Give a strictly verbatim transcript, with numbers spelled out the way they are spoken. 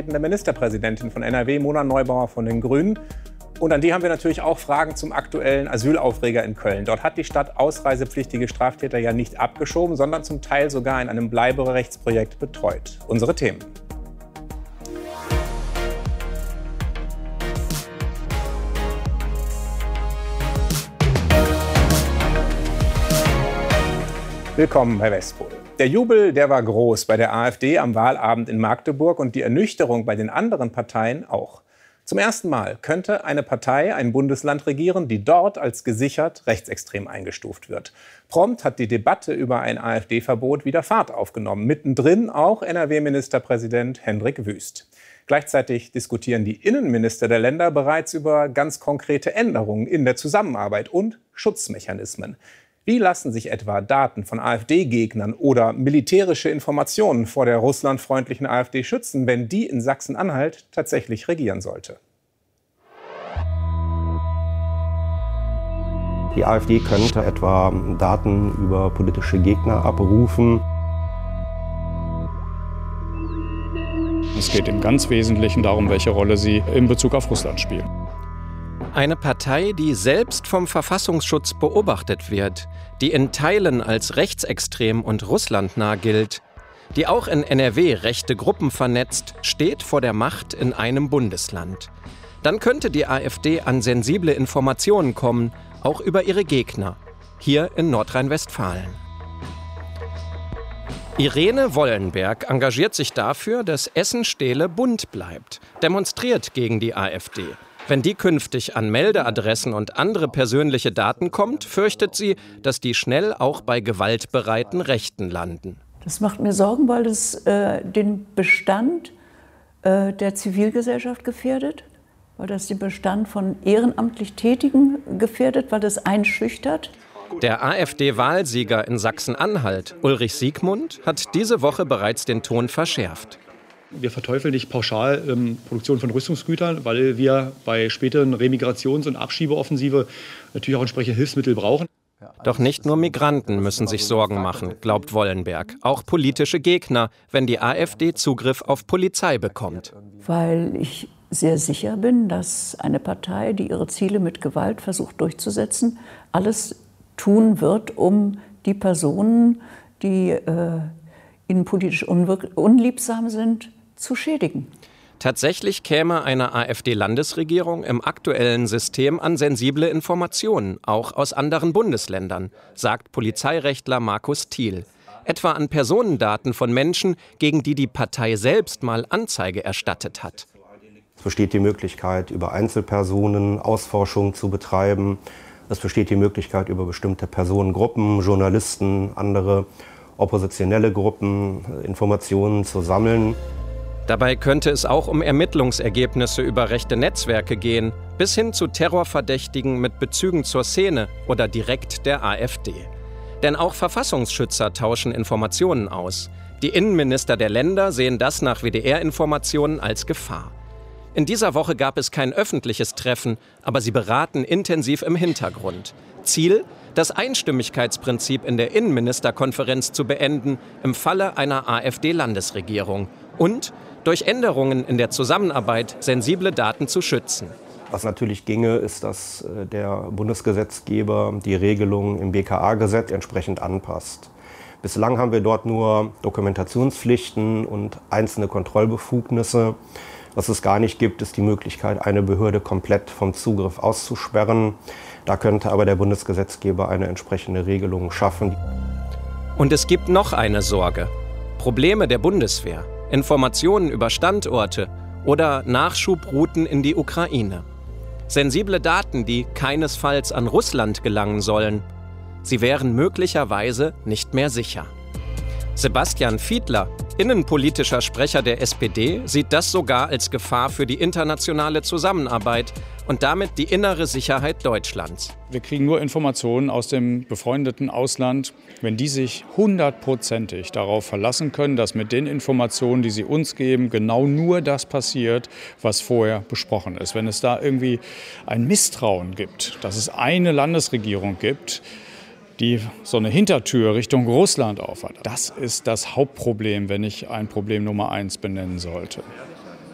stellvertretende Ministerpräsidentin von N R W, Mona Neubauer von den Grünen. Und an die haben wir natürlich auch Fragen zum aktuellen Asylaufreger in Köln. Dort hat die Stadt ausreisepflichtige Straftäter ja nicht abgeschoben, sondern zum Teil sogar in einem Bleiberechtsprojekt betreut. Unsere Themen. Willkommen bei Westpol. Der Jubel, der war groß bei der AfD am Wahlabend in Magdeburg und die Ernüchterung bei den anderen Parteien auch. Zum ersten Mal könnte eine Partei ein Bundesland regieren, die dort als gesichert rechtsextrem eingestuft wird. Prompt hat die Debatte über ein AfD-Verbot wieder Fahrt aufgenommen. Mittendrin auch N R W-Ministerpräsident Hendrik Wüst. Gleichzeitig diskutieren die Innenminister der Länder bereits über ganz konkrete Änderungen in der Zusammenarbeit und Schutzmechanismen. Wie lassen sich etwa Daten von AfD-Gegnern oder militärische Informationen vor der russlandfreundlichen AfD schützen, wenn die in Sachsen-Anhalt tatsächlich regieren sollte? Die AfD könnte etwa Daten über politische Gegner abrufen. Es geht im ganz Wesentlichen darum, welche Rolle sie in Bezug auf Russland spielen. Eine Partei, die selbst vom Verfassungsschutz beobachtet wird, die in Teilen als rechtsextrem und russlandnah gilt, die auch in N R W rechte Gruppen vernetzt, steht vor der Macht in einem Bundesland. Dann könnte die AfD an sensible Informationen kommen, auch über ihre Gegner, hier in Nordrhein-Westfalen. Irene Wollenberg engagiert sich dafür, dass Essen-Stehle bunt bleibt, demonstriert gegen die AfD. Wenn die künftig an Meldeadressen und andere persönliche Daten kommt, fürchtet sie, dass die schnell auch bei gewaltbereiten Rechten landen. Das macht mir Sorgen, weil es äh, den Bestand äh, der Zivilgesellschaft gefährdet, weil das den Bestand von ehrenamtlich Tätigen gefährdet, weil es einschüchtert. Der AfD-Wahlsieger in Sachsen-Anhalt, Ulrich Siegmund, hat diese Woche bereits den Ton verschärft. Wir verteufeln nicht pauschal ähm, Produktion von Rüstungsgütern, weil wir bei späteren Remigrations- und Abschiebeoffensive natürlich auch entsprechende Hilfsmittel brauchen. Doch nicht nur Migranten müssen sich Sorgen machen, glaubt Wollenberg. Auch politische Gegner, wenn die AfD Zugriff auf Polizei bekommt. Weil ich sehr sicher bin, dass eine Partei, die ihre Ziele mit Gewalt versucht durchzusetzen, alles tun wird, um die Personen, die äh, ihnen politisch unwirk- unliebsam sind, zu schädigen. Tatsächlich käme eine AfD-Landesregierung im aktuellen System an sensible Informationen, auch aus anderen Bundesländern, sagt Polizeirechtler Markus Thiel. Etwa an Personendaten von Menschen, gegen die die Partei selbst mal Anzeige erstattet hat. Es besteht die Möglichkeit, über Einzelpersonen Ausforschung zu betreiben. Es besteht die Möglichkeit, über bestimmte Personengruppen, Journalisten, andere oppositionelle Gruppen Informationen zu sammeln. Dabei könnte es auch um Ermittlungsergebnisse über rechte Netzwerke gehen, bis hin zu Terrorverdächtigen mit Bezügen zur Szene oder direkt der AfD. Denn auch Verfassungsschützer tauschen Informationen aus. Die Innenminister der Länder sehen das nach W D R-Informationen als Gefahr. In dieser Woche gab es kein öffentliches Treffen, aber sie beraten intensiv im Hintergrund. Ziel: das Einstimmigkeitsprinzip in der Innenministerkonferenz zu beenden im Falle einer AfD-Landesregierung und durch Änderungen in der Zusammenarbeit sensible Daten zu schützen. Was natürlich ginge, ist, dass der Bundesgesetzgeber die Regelungen im B K A-Gesetz entsprechend anpasst. Bislang haben wir dort nur Dokumentationspflichten und einzelne Kontrollbefugnisse. Was es gar nicht gibt, ist die Möglichkeit, eine Behörde komplett vom Zugriff auszusperren. Da könnte aber der Bundesgesetzgeber eine entsprechende Regelung schaffen. Und es gibt noch eine Sorge: Probleme der Bundeswehr, Informationen über Standorte oder Nachschubrouten in die Ukraine. Sensible Daten, die keinesfalls an Russland gelangen sollen. Sie wären möglicherweise nicht mehr sicher. Sebastian Fiedler, innenpolitischer Sprecher der S P D, sieht das sogar als Gefahr für die internationale Zusammenarbeit und damit die innere Sicherheit Deutschlands. Wir kriegen nur Informationen aus dem befreundeten Ausland, wenn die sich hundertprozentig darauf verlassen können, dass mit den Informationen, die sie uns geben, genau nur das passiert, was vorher besprochen ist. Wenn es da irgendwie ein Misstrauen gibt, dass es eine Landesregierung gibt, die so eine Hintertür Richtung Russland aufhat. Das ist das Hauptproblem, wenn ich ein Problem Nummer eins benennen sollte.